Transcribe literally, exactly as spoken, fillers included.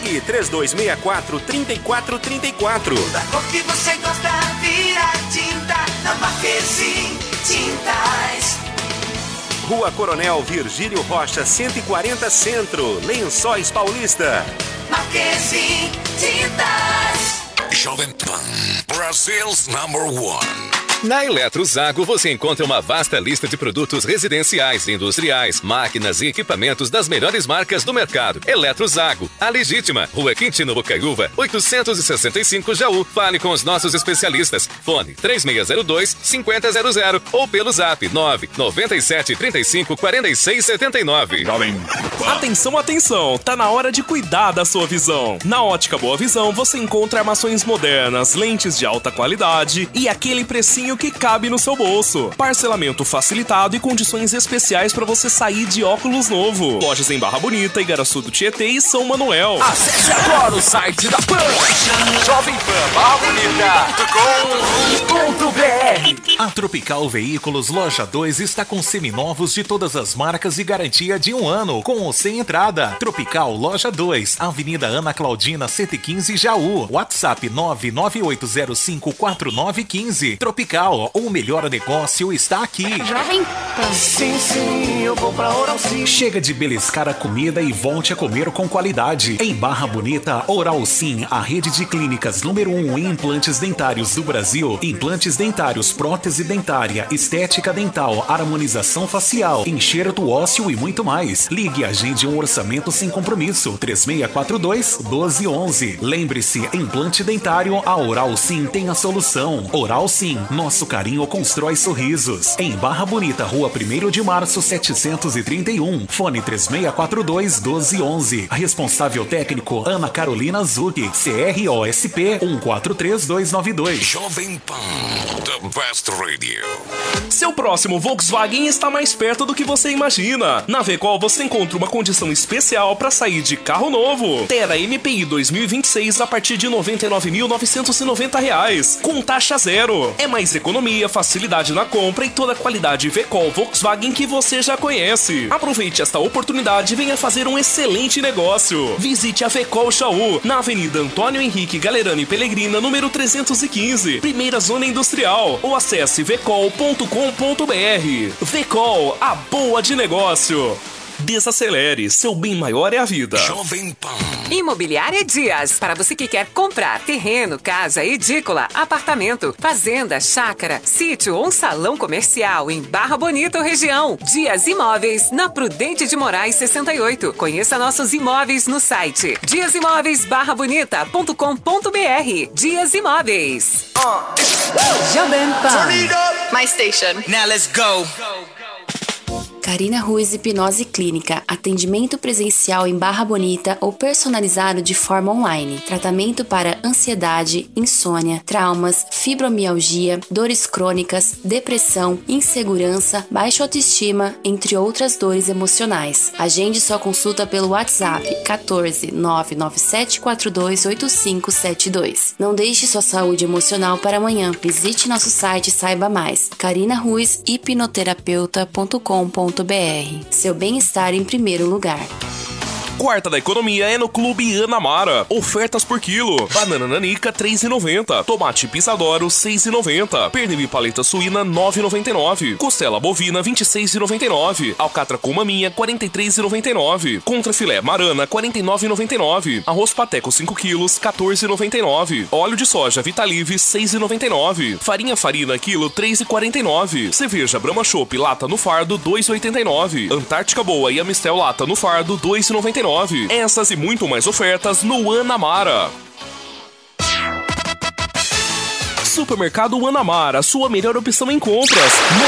Ligue três dois seis quatro, três quatro três quatro. Da cor que você gosta, vira tinta na Marquezine Tintas. Rua Coronel Virgílio Rocha, cento e quarenta Centro, Lençóis Paulista. Marquezine Tintas. Jovem Pan, Brazil's number one. Na Eletrozago você encontra uma vasta lista de produtos residenciais, industriais, máquinas e equipamentos das melhores marcas do mercado. Eletrozago, a legítima, Rua Quintino Bocaiúva, oitocentos e sessenta e cinco Jaú. Fale com os nossos especialistas. Fone três seis zero dois, cinco zero zero zero ou pelo zap nove nove sete três cinco quatro seis sete nove. Atenção, atenção! Tá na hora de cuidar da sua visão. Na Ótica Boa Visão você encontra armações modernas, lentes de alta qualidade e aquele precinho que cabe no seu bolso. Parcelamento facilitado e condições especiais para você sair de óculos novo. Lojas em Barra Bonita, Igaraçu do Tietê e São Manuel. Acesse agora o site da Pan, jovem pan barra bonita ponto com ponto b r. A Tropical Veículos Loja dois está com seminovos de todas as marcas e garantia de um ano, com ou sem entrada. Tropical Loja dois, Avenida Ana Claudina cento e quinze, Jaú. WhatsApp nove nove oito zero cinco quatro nove um cinco. Tropical, o melhor negócio está aqui. Jovem Pan. Sim, sim, eu vou pra Oral Sim. Chega de beliscar a comida e volte a comer com qualidade. Em Barra Bonita, Oral Sim, a rede de clínicas número um em implantes dentários do Brasil. Implantes dentários, prótese dentária, estética dental, harmonização facial, enxerto ósseo e muito mais. Ligue e agende um orçamento sem compromisso. três seis quatro dois, um dois um um. Lembre-se, implante dentário, a Oral Sim tem a solução. Oral Sim, nosso carinho constrói sorrisos. Em Barra Bonita, Rua primeiro de Março, setecentos e trinta e um. Fone três seis quatro dois, um dois um um. Responsável técnico, Ana Carolina Zucchi. C R O S P um quatro três dois nove dois. Jovem Pan, the best radio. Seu próximo Volkswagen está mais perto do que você imagina. Na Vecol você encontra uma condição especial para sair de carro novo. Terra M P I dois mil e vinte e seis a partir de noventa e nove mil novecentos e noventa reais, com taxa zero. É mais economia, facilidade na compra e toda a qualidade Vecol Volkswagen que você já conhece. Aproveite esta oportunidade e venha fazer um excelente negócio. Visite a Vecol Jaú, na Avenida Antônio Henrique Galerani Pellegrina, número trezentos e quinze, primeira zona industrial, ou acesse vecol ponto com ponto b r. Vecol, a boa de negócio. Desacelere, seu bem maior é a vida. Jovem Pan. Imobiliária Dias, para você que quer comprar terreno, casa, edícula, apartamento, fazenda, chácara, sítio ou um salão comercial em Barra Bonita ou região. Dias Imóveis, na Prudente de Moraes sessenta e oito. Conheça nossos imóveis no site dias imóveis barra bonita ponto com ponto b r. Dias Imóveis. Uh. Jovem Pan. My station. Now let's go. Karina Ruiz Hipnose Clínica. Atendimento presencial em Barra Bonita ou personalizado de forma online. Tratamento para ansiedade, insônia, traumas, fibromialgia, dores crônicas, depressão, insegurança, baixa autoestima, entre outras dores emocionais. Agende sua consulta pelo WhatsApp quatorze, nove nove sete quatro dois oito cinco sete dois. Não deixe sua saúde emocional para amanhã. Visite nosso site e saiba mais. karina ruiz hipnoterapeuta ponto com ponto b r. Seu bem-estar em primeiro lugar. Quarta da economia é no Clube Anamara. Ofertas por quilo. Banana nanica três reais e noventa centavos. Tomate pisadoro seis reais e noventa centavos. Pernil e paleta suína nove reais e noventa e nove centavos. Costela bovina vinte e seis reais e noventa e nove centavos. Alcatra com maminha quarenta e três reais e noventa e nove centavos. Contrafilé marana quarenta e nove reais e noventa e nove centavos. Arroz pateco cinco quilos quatorze reais e noventa e nove centavos. Óleo de soja Vitalive seis reais e noventa e nove centavos. Farinha farina quilo três reais e quarenta e nove centavos. Cerveja Brahma Chopp lata no fardo dois reais e oitenta e nove centavos. Antártica Boa e Amistel lata no fardo dois reais e noventa e nove centavos. Essas e muito mais ofertas no Anamara. Supermercado Anamara, sua melhor opção em compras.